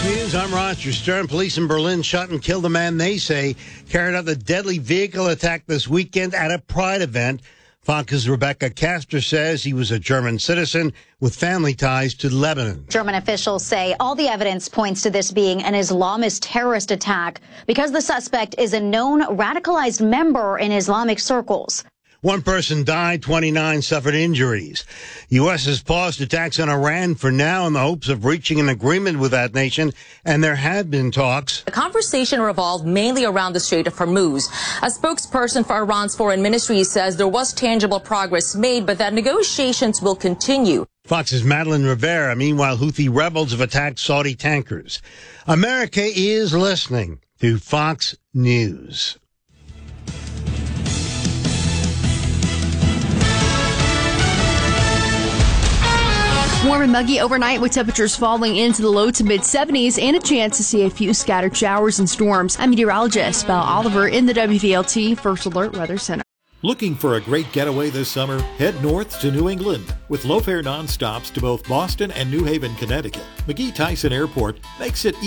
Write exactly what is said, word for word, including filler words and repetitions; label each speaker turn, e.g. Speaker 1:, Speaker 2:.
Speaker 1: News, I'm Roger Stern. Police in Berlin shot and killed a man they say carried out the deadly vehicle attack this weekend at a Pride event. Fox's Rebecca Castor says he was a German citizen with family ties to Lebanon.
Speaker 2: German officials say all the evidence points to this being an Islamist terrorist attack because the suspect is a known radicalized member in Islamic circles.
Speaker 1: One person died, twenty-nine suffered injuries. U S has paused attacks on Iran for now in the hopes of reaching an agreement with that nation, and there have been talks.
Speaker 3: The conversation revolved mainly around the Strait of Hormuz. A spokesperson for Iran's foreign ministry says there was tangible progress made, but that negotiations will continue.
Speaker 1: Fox's Madeline Rivera. Meanwhile, Houthi rebels have attacked Saudi tankers. America is listening to Fox News.
Speaker 4: Warm and muggy overnight with temperatures falling into the low to mid seventies and a chance to see a few scattered showers and storms. I'm meteorologist Belle Oliver in the W V L T First Alert Weather Center.
Speaker 5: Looking for a great getaway this summer? Head north to New England. With low-fare nonstops to both Boston and New Haven, Connecticut, McGee Tyson Airport makes it